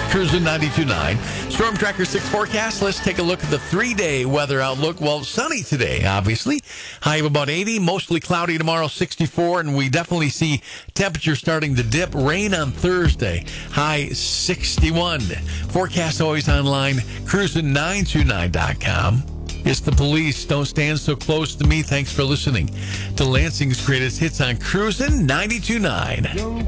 Cruising 92.9. Storm Tracker 6 forecast. Let's take a look at the 3-day weather outlook. Well, sunny today, obviously. High of about 80. Mostly cloudy tomorrow, 64. And we definitely see temperature starting to dip. Rain on Thursday. High 61. Forecast always online. Cruising929.com. It's the police. Don't stand so close to me. Thanks for listening to Lansing's greatest hits on Cruisin' 92.9.